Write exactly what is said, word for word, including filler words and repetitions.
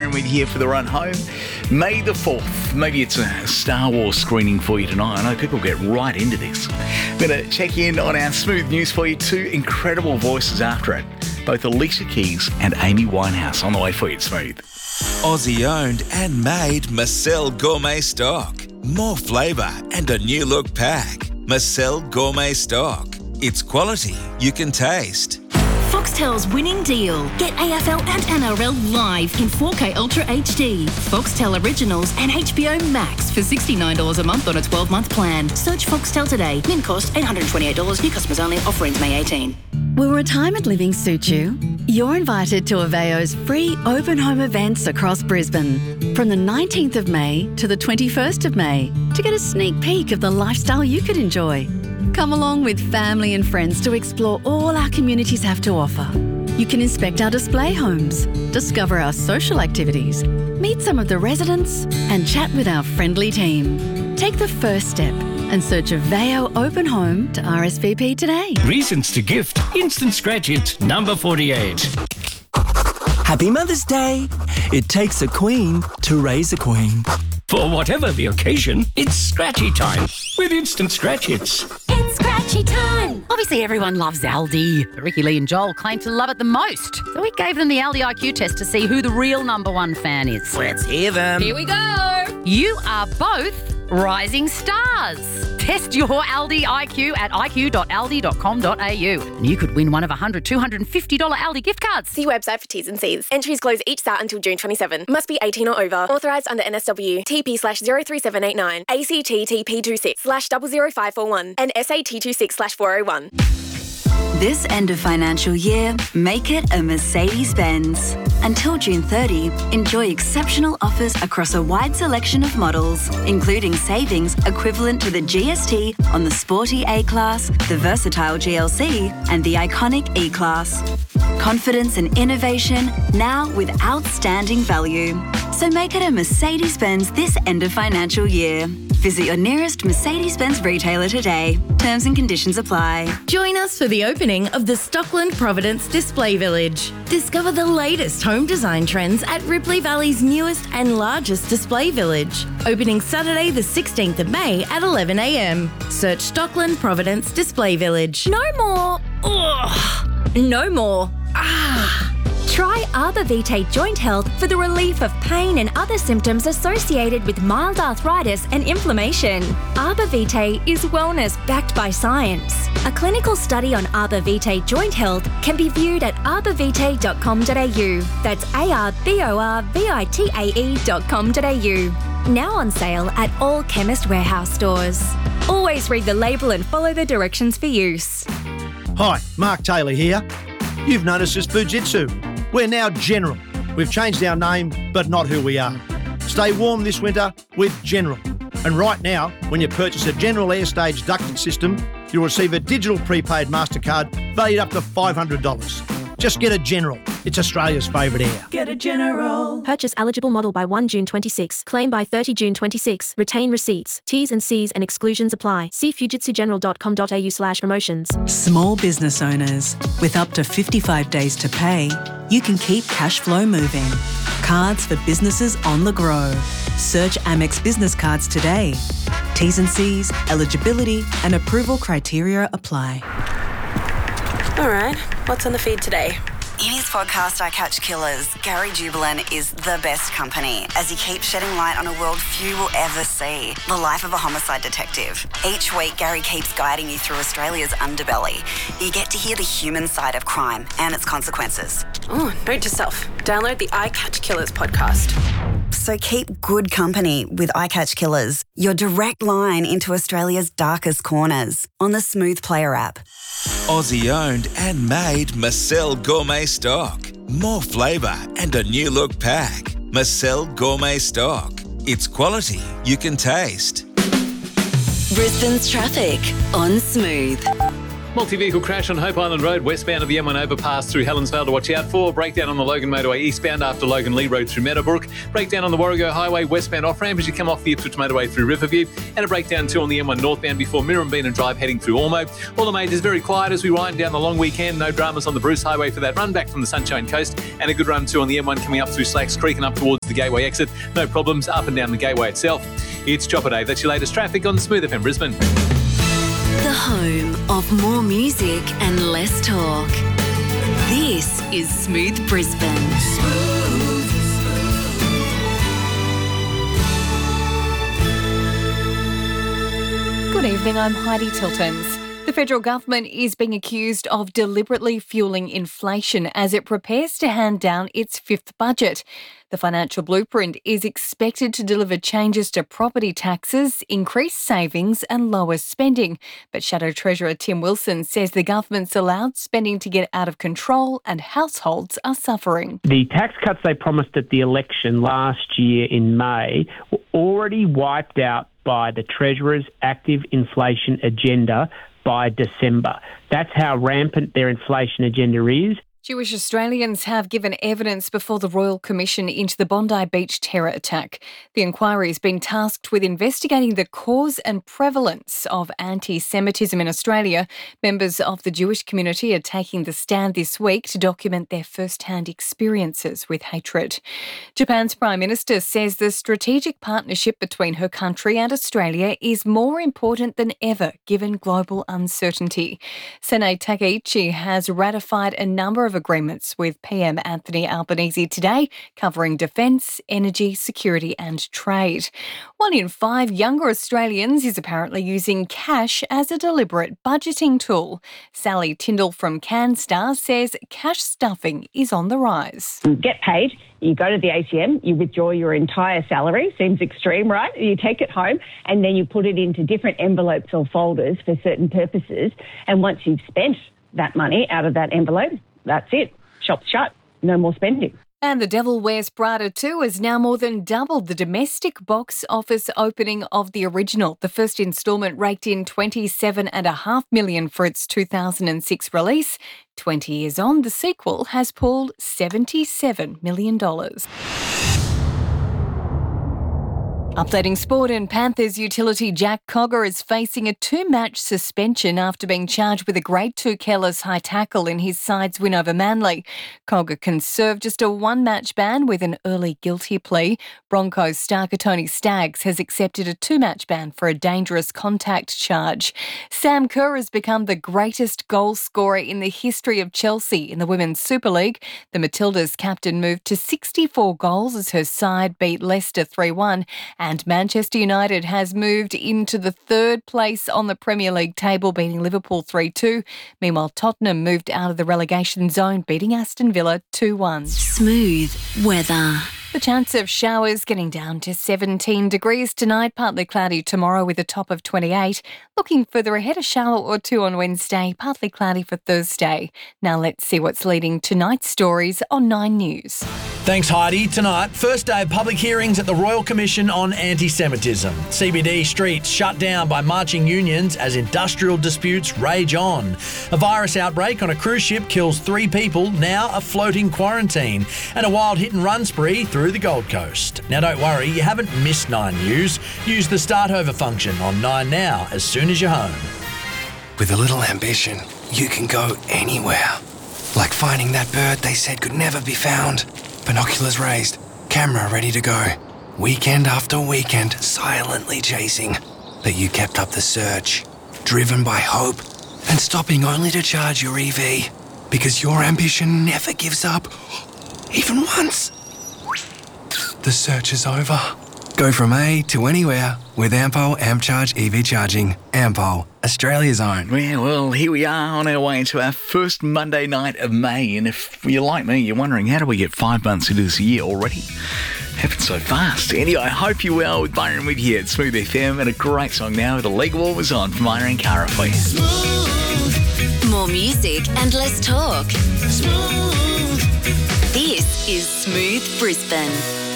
Aaron with you here for the run home. May the fourth. Maybe it's a Star Wars screening for you tonight. I know people get right into this. I'm going to check in on our Smooth News for you. Two incredible voices after it. Both Alicia Keys and Amy Winehouse on the way for you at Smooth. Aussie owned and made Marcel Gourmet Stock. More flavour and a new look pack. Marcel Gourmet Stock. It's quality you can taste. Foxtel's winning deal. Get A F L and N R L live in four K Ultra H D. Foxtel Originals and H B O Max for sixty-nine dollars a month on a twelve-month plan. Search Foxtel today. Min cost eight hundred twenty-eight dollars. New customers only. Offer ends May eighteenth. Will retirement living suit you? You're invited to Aveo's free open home events across Brisbane from the nineteenth of May to the twenty-first of May to get a sneak peek of the lifestyle you could enjoy. Come along with family and friends to explore all our communities have to offer. You can inspect our display homes, discover our social activities, meet some of the residents and chat with our friendly team. Take the first step and search Aveo Open Home to R S V P today. Reasons to gift. Instant Scratch It, number forty-eight. Happy Mother's Day. It takes a queen to raise a queen. For whatever the occasion, it's Scratchy time with Instant Scratch Its. It's Scratchy time. Obviously, everyone loves Aldi. Ricky Lee and Joel claim to love it the most. So we gave them the Aldi I Q test to see who the real number one fan is. Let's hear them. Here we go. You are both rising stars. Test your Aldi I Q at i q dot aldi dot com dot a u. And you could win one of one hundred, two hundred fifty dollars Aldi gift cards. See website for T's and C's. Entries close each start until June twenty-seventh. Must be eighteen or over. Authorised under N S W. T P slash zero three seven eight nine. A C T T P two six slash zero zero five four one. And S A T two six slash four oh one. This end of financial year, make it a Mercedes-Benz. Until June thirtieth, enjoy exceptional offers across a wide selection of models, including savings equivalent to the G S T on the sporty A-Class, the versatile G L C, and the iconic E-Class. Confidence and innovation, now with outstanding value. So make it a Mercedes-Benz this end of financial year. Visit your nearest Mercedes-Benz retailer today. Terms and conditions apply. Join us for the opening of the Stockland Providence Display Village. Discover the latest home design trends at Ripley Valley's newest and largest display village. Opening Saturday the sixteenth of May at eleven a m. Search Stockland Providence Display Village. No more. Ugh. No more. Ah. Try Arbor Vitae Joint Health for the relief of pain and other symptoms associated with mild arthritis and inflammation. Arbor Vitae is wellness backed by science. A clinical study on Arbor Vitae Joint Health can be viewed at arbor vitae dot com dot a u. That's A R B O R V I T A E dot com dot a u. Now on sale at all Chemist Warehouse stores. Always read the label and follow the directions for use. Hi, Mark Taylor here. You've noticed us Fujitsu. We're now General. We've changed our name, but not who we are. Stay warm this winter with General. And right now, when you purchase a General Airstage ducted system, you'll receive a digital prepaid MasterCard valued up to five hundred dollars. Just get a General. It's Australia's favourite air. Get a General. Purchase eligible model by first June twenty-six. Claim by thirtieth June twenty-six. Retain receipts. T's and C's and exclusions apply. See fujitsu general dot com dot a u slash promotions. Small business owners, with up to fifty-five days to pay, you can keep cash flow moving. Cards for businesses on the grow. Search Amex Business Cards today. T's and C's, eligibility and approval criteria apply. All right, what's on the feed today? In his podcast, I Catch Killers, Gary Jubilant is the best company as he keeps shedding light on a world few will ever see, the life of a homicide detective. Each week, Gary keeps guiding you through Australia's underbelly. You get to hear the human side of crime and its consequences. Oh, note to self, download the I Catch Killers podcast. So keep good company with I Catch Killers, your direct line into Australia's darkest corners on the Smooth Player app. Aussie owned and made Marcel Gourmet Stock. More flavour and a new look pack. Marcel Gourmet Stock. It's quality you can taste. Brisbane's traffic on Smooth. Multi-vehicle crash on Hope Island Road, westbound of the M one overpass through Helensvale to watch out for. Breakdown on the Logan Motorway eastbound after Logan Lee Road through Meadowbrook. Breakdown on the Warrego Highway westbound off-ramp as you come off the Ipswich Motorway through Riverview. And a breakdown too on the M one northbound before Mirrambina Drive heading through Ormo. All the majors very quiet as we wind down the long weekend. No dramas on the Bruce Highway for that run back from the Sunshine Coast. And a good run too on the M one coming up through Slacks Creek and up towards the Gateway exit. No problems up and down the Gateway itself. It's Chopper Day. That's your latest traffic on Smooth F M Brisbane. The home of more music and less talk. This is Smooth Brisbane. Smooth, smooth. Good evening, I'm Heidi Tiltons. The federal government is being accused of deliberately fueling inflation as it prepares to hand down its fifth budget. The financial blueprint is expected to deliver changes to property taxes, increase savings and lower spending. But Shadow Treasurer Tim Wilson says the government's allowed spending to get out of control and households are suffering. The tax cuts they promised at the election last year in May were already wiped out by the Treasurer's active inflation agenda by December. That's how rampant their inflation agenda is. Jewish Australians have given evidence before the Royal Commission into the Bondi Beach terror attack. The inquiry has been tasked with investigating the cause and prevalence of anti-Semitism in Australia. Members of the Jewish community are taking the stand this week to document their first-hand experiences with hatred. Japan's Prime Minister says the strategic partnership between her country and Australia is more important than ever given global uncertainty. Sene Takaichi has ratified a number of agreements with P M Anthony Albanese today, covering defence, energy, security and trade. One in five younger Australians is apparently using cash as a deliberate budgeting tool. Sally Tyndall from CanStar says cash stuffing is on the rise. You get paid, you go to the A T M, you withdraw your entire salary, seems extreme, right? You take it home and then you put it into different envelopes or folders for certain purposes. And once you've spent that money out of that envelope, that's it. Shop's shut. No more spending. And The Devil Wears Prada two has now more than doubled the domestic box office opening of the original. The first instalment raked in twenty-seven point five million dollars for its two thousand six release. twenty years on, the sequel has pulled seventy-seven million dollars. Updating sport, and Panthers utility Jack Cogger is facing a two-match suspension after being charged with a Grade two careless high tackle in his side's win over Manly. Cogger can serve just a one-match ban with an early guilty plea. Broncos star Tony Staggs has accepted a two-match ban for a dangerous contact charge. Sam Kerr has become the greatest goal scorer in the history of Chelsea in the Women's Super League. The Matildas captain moved to sixty-four goals as her side beat Leicester three one. And Manchester United has moved into the third place on the Premier League table, beating Liverpool three two. Meanwhile, Tottenham moved out of the relegation zone, beating Aston Villa two one. Smooth weather. The chance of showers getting down to seventeen degrees tonight, partly cloudy tomorrow with a top of twenty-eight. Looking further ahead, a shower or two on Wednesday, partly cloudy for Thursday. Now let's see what's leading tonight's stories on Nine News. Thanks, Heidi. Tonight, first day of public hearings at the Royal Commission on Anti-Semitism. C B D streets shut down by marching unions as industrial disputes rage on. A virus outbreak on a cruise ship kills three people, now a floating quarantine. And a wild hit-and-run spree through the Gold Coast. Now, don't worry, you haven't missed Nine News. Use the Start Over function on Nine Now as soon as you're home. With a little ambition, you can go anywhere. Like finding that bird they said could never be found. Binoculars raised, camera ready to go. Weekend after weekend, silently chasing. But you kept up the search, driven by hope, and stopping only to charge your E V. Because your ambition never gives up, even once. The search is over. Go from A to anywhere with Ampol AmpCharge E V charging. Ampol, Australia's own. Yeah, well, here we are on our way into our first Monday night of May. And if you're like me, you're wondering, how do we get five months into this year already? Happened so fast. Anyway, I hope you're well with Byron with you at Smooth F M, and a great song now, The Leg Warmers on from Myra and Cara for you. Smooth. More music and less talk. Smooth. This is Smooth Brisbane.